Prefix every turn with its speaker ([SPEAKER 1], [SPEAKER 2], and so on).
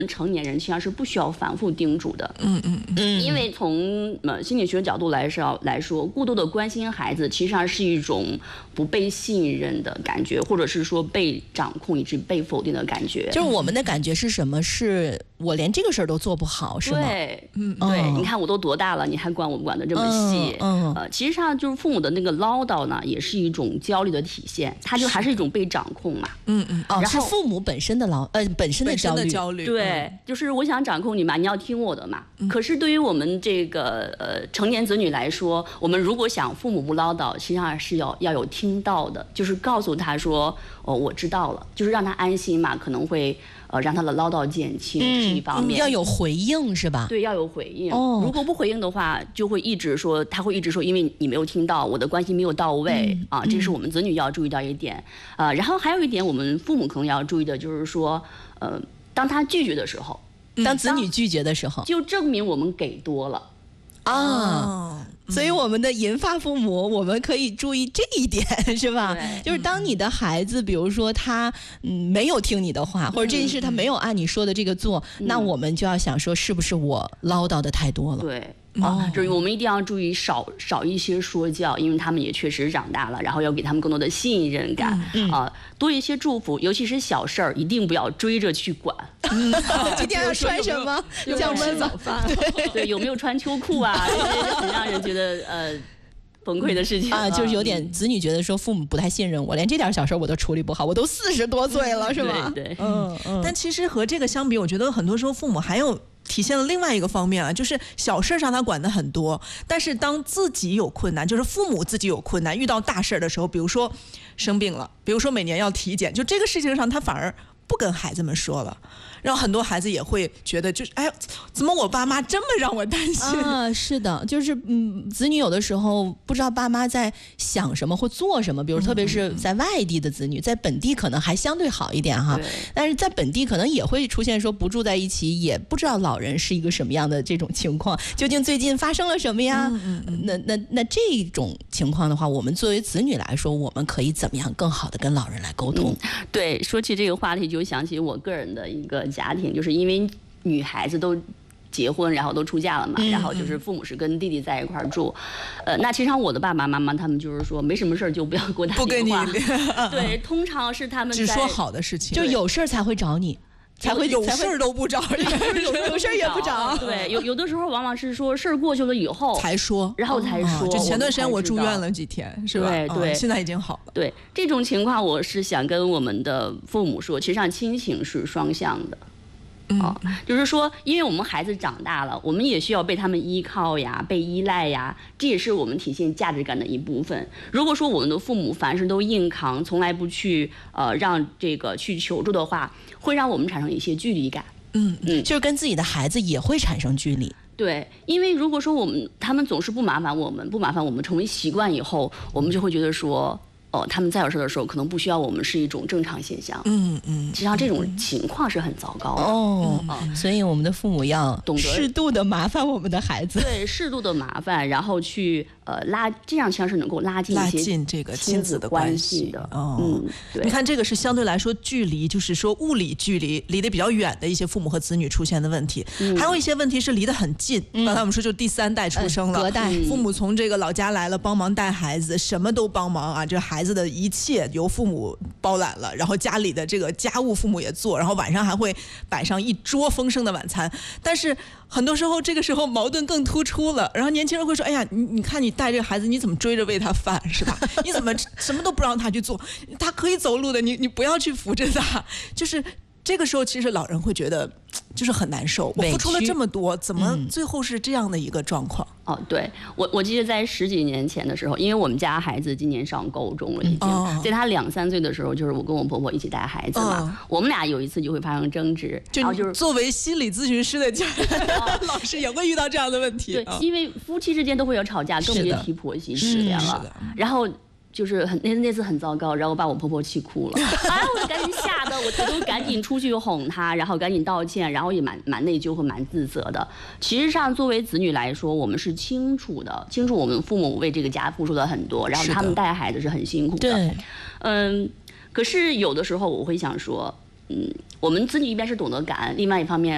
[SPEAKER 1] 成年人实际上是不需要反复叮嘱的。因为从心理学角度来说，过度的关心孩子，其实上是一种不被信任的感觉，或者是说被掌控以及被否定的感觉。
[SPEAKER 2] 就是我们的感觉是什么？是我连这个事儿都做不好，是吗？
[SPEAKER 1] 对，对，你看我都多大了，你还管我管得这么细？其实上就是父母的那个唠叨呢，也是一种焦虑的体现，它就还是一种被掌控嘛。
[SPEAKER 2] 然后是父母本身的本身的焦虑。
[SPEAKER 1] 对，就是我想掌控你嘛，你要听我的嘛。可是对于我们这个成年子女来说，我们如果想父母不唠叨，实际上是要有听到的，就是告诉他说，哦，我知道了，就是让他安心嘛，可能会让他的唠叨减轻是一方面。
[SPEAKER 2] 要有回应是吧？
[SPEAKER 1] 对，要有回应。如果不回应的话，就会一直说，因为你没有听到，我的关心没有到位啊，这是我们子女要注意到一点。然后还有一点，我们父母可能要注意的就是说，当他拒绝的时候。
[SPEAKER 2] 当子女拒绝的时候，
[SPEAKER 1] 就证明我们给多了
[SPEAKER 2] 所以我们的银发父母，我们可以注意这一点，是吧？就是当你的孩子，比如说他没有听你的话，或者这件事他没有按你说的这个做，那我们就要想说，是不是我唠叨的太多了？
[SPEAKER 1] 对。就是我们一定要注意少一些说教，因为他们也确实长大了，然后要给他们更多的信任感多一些祝福，尤其是小事儿，一定不要追着去管。
[SPEAKER 2] 今天要穿什么？
[SPEAKER 3] 降温早饭，
[SPEAKER 1] 对，有没有穿秋裤啊？这些很让人觉得崩溃的事情
[SPEAKER 2] 就是有点子女觉得说父母不太信任我，连这点小事我都处理不好，我都40多岁了，是吧？
[SPEAKER 1] 对，
[SPEAKER 3] 但其实和这个相比，我觉得很多时候父母还有体现了另外一个方面啊，就是小事上他管得很多，但是当自己有困难，就是父母自己有困难，遇到大事的时候，比如说生病了，比如说每年要体检，就这个事情上他反而不跟孩子们说了，然后很多孩子也会觉得就是怎么我爸妈这么让我担心
[SPEAKER 2] 是的，就是子女有的时候不知道爸妈在想什么或做什么，比如特别是在外地的子女，在本地可能还相对好一点哈，但是在本地可能也会出现说不住在一起，也不知道老人是一个什么样的这种情况，究竟最近发生了什么呀？那这种情况的话，我们作为子女来说，我们可以怎么样更好的跟老人来沟通？
[SPEAKER 1] 对，说起这个话题就想起我个人的一个家庭，就是因为女孩子都结婚，然后都出嫁了嘛，然后就是父母是跟弟弟在一块儿住，那其实我的爸爸妈妈他们就是说没什么事儿就不要给我打电话，对，通常是他们
[SPEAKER 3] 只说好的事情，
[SPEAKER 2] 就有事儿才会找你。才会
[SPEAKER 3] 有事儿都不找，
[SPEAKER 2] 有事儿也不找。
[SPEAKER 1] 对，有的时候往往是说事儿过去了以后
[SPEAKER 3] 才说，
[SPEAKER 1] 然后才说。
[SPEAKER 3] 就前段时间我住院了几天，是吧？
[SPEAKER 1] 对，
[SPEAKER 3] 现在已经好了。
[SPEAKER 1] 对，这种情况我是想跟我们的父母说，其实上亲情是双向的。就是说，因为我们孩子长大了，我们也需要被他们依靠呀，被依赖呀，这也是我们体现价值感的一部分。如果说我们的父母凡事都硬扛，从来不去让这个去求助的话，会让我们产生一些距离感。
[SPEAKER 2] 就是跟自己的孩子也会产生距离。
[SPEAKER 1] 对，因为如果说他们总是不麻烦我们成为习惯以后，我们就会觉得说。他们在有事的时候，可能不需要我们是一种正常现象。实际上这种情况是很糟糕的。
[SPEAKER 2] 所以我们的父母要懂得适度的麻烦我们的孩子。
[SPEAKER 1] 对，适度的麻烦，然后去这样像是能够拉近
[SPEAKER 3] 这个亲子的关系的。
[SPEAKER 1] 对，
[SPEAKER 3] 你看这个是相对来说距离，就是说物理距离离得比较远的一些父母和子女出现的问题，还有一些问题是离得很近。刚才我们说就第3代出生了，
[SPEAKER 2] 隔代，
[SPEAKER 3] 父母从这个老家来了，帮忙带孩子，什么都帮忙啊，这孩子的一切由父母包揽了，然后家里的这个家务父母也做，然后晚上还会摆上一桌丰盛的晚餐。但是很多时候这个时候矛盾更突出了，然后年轻人会说，哎呀，你看你带这个孩子，你怎么追着喂他饭，是吧？你怎么什么都不让他去做，他可以走路的，你不要去扶着他。就是这个时候其实老人会觉得就是很难受，我付出了这么多，怎么最后是这样的一个状况？
[SPEAKER 1] 对，我记得在10几年前的时候，因为我们家孩子今年上高中了，已经在他2、3岁的时候，就是我跟我婆婆一起带孩子嘛，我们俩有一次就会发生争执，然后就是
[SPEAKER 3] 作为心理咨询师的老师也会遇到这样的问题。
[SPEAKER 1] 对，因为夫妻之间都会有吵架，更别提婆媳之间了。然后就是那次很糟糕，然后把我婆婆气哭了，我赶紧吓得我都赶紧出去哄她，然后赶紧道歉，然后也蛮内疚和蛮自责的。其实上作为子女来说，我们是清楚我们父母为这个家付出了很多，然后他们带孩子是很辛苦的。
[SPEAKER 2] 对，
[SPEAKER 1] 可是有的时候我会想说，我们子女一边是懂得感恩，另外一方面